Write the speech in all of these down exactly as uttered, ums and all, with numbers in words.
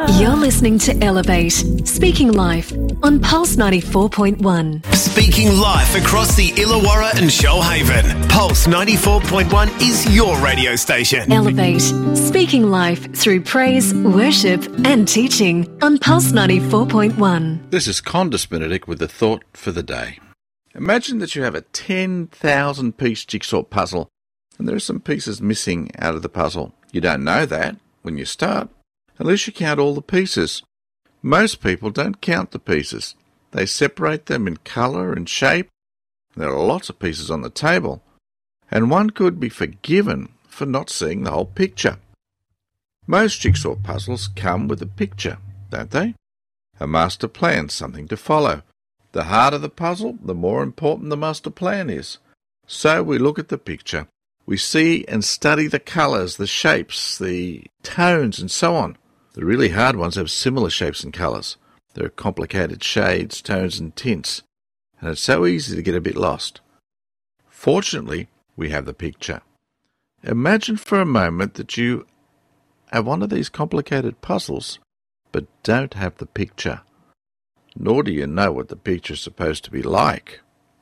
You're listening to Elevate, Speaking Life on Pulse ninety-four point one. Speaking life across the Illawarra and Shoalhaven. Pulse ninety-four point one is your radio station. Elevate, Speaking Life through praise, worship and teaching on Pulse ninety-four point one. This is Condis Benedict with the thought for the day. Imagine that you have a ten thousand piece jigsaw puzzle and there are some pieces missing out of the puzzle. You don't know that when you start, unless you count all the pieces. Most people don't count the pieces. They separate them in colour and shape. There are lots of pieces on the table, and one could be forgiven for not seeing the whole picture. Most jigsaw puzzles come with a picture, don't they? A master plan, something to follow. The harder the puzzle, the more important the master plan is. So we look at the picture. We see and study the colours, the shapes, the tones and so on. The really hard ones have similar shapes and colours. There are complicated shades, tones and tints, and it's so easy to get a bit lost. Fortunately, we have the picture. Imagine for a moment that you have one of these complicated puzzles, but don't have the picture. Nor do you know what the picture is supposed to be like.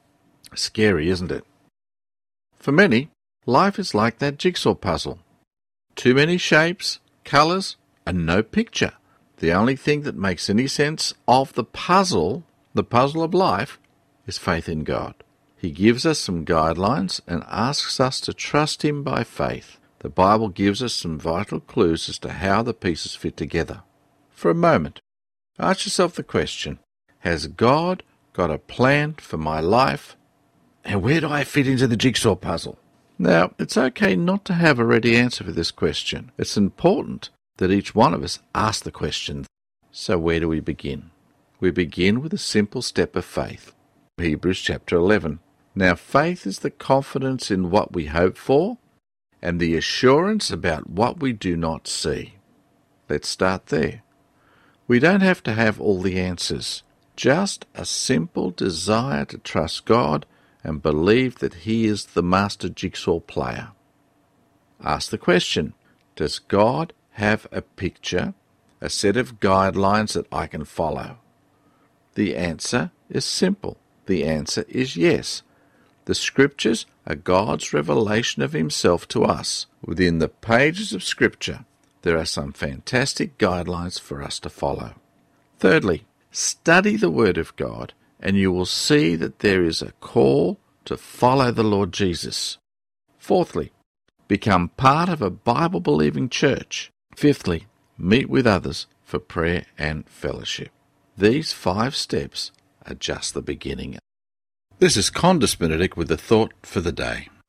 Scary, isn't it? For many, life is like that jigsaw puzzle. Too many shapes, colours, and no picture. The only thing that makes any sense of the puzzle, the puzzle of life, is faith in God. He gives us some guidelines and asks us to trust Him by faith. The Bible gives us some vital clues as to how the pieces fit together. For a moment, ask yourself the question, has God got a plan for my life? And where do I fit into the jigsaw puzzle? Now, it's okay not to have a ready answer for this question. It's important that each one of us ask the question. So where do we begin? We begin with a simple step of faith. Hebrews chapter eleven. Now faith is the confidence in what we hope for and the assurance about what we do not see. Let's start there. We don't have to have all the answers. Just a simple desire to trust God and believe that He is the master jigsaw player. Ask the question, does God have a picture, a set of guidelines that I can follow? The answer is simple. The answer is yes. The Scriptures are God's revelation of Himself to us. Within the pages of Scripture, there are some fantastic guidelines for us to follow. Thirdly, study the Word of God, and you will see that there is a call to follow the Lord Jesus. Fourthly, become part of a Bible-believing church. Fifthly, meet with others for prayer and fellowship. These five steps are just the beginning. This is Condis Benedict with the thought for the day.